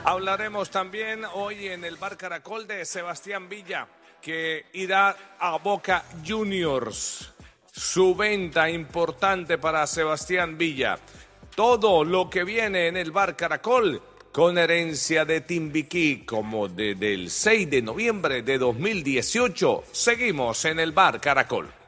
Hablaremos también hoy en el Bar Caracol de Sebastián Villa, que irá a Boca Juniors. Su venta importante para Sebastián Villa. Todo lo que viene en el Bar Caracol con herencia de Timbiquí, como desde el 6 de noviembre de 2018. Seguimos en el Bar Caracol.